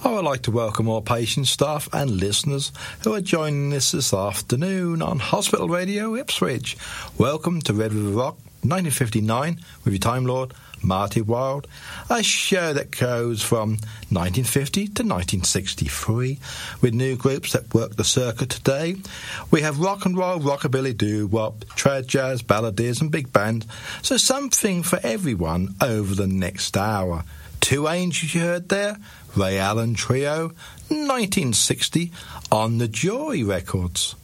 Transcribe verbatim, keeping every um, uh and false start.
I would like to welcome all patient staff and listeners who are joining us this afternoon on Hospital Radio Ipswich. Welcome to Red River Rock nineteen fifty-nine with your Time Lord, Marty Wilde, a show that goes from nineteen fifty to nineteen sixty-three with new groups that work the circuit today. We have rock and roll, rockabilly, doo-wop, trad jazz, balladeers and big band, so something for everyone over the next hour. Two angels you heard there, Ray Allen Trio, nineteen sixty on the Joy Records.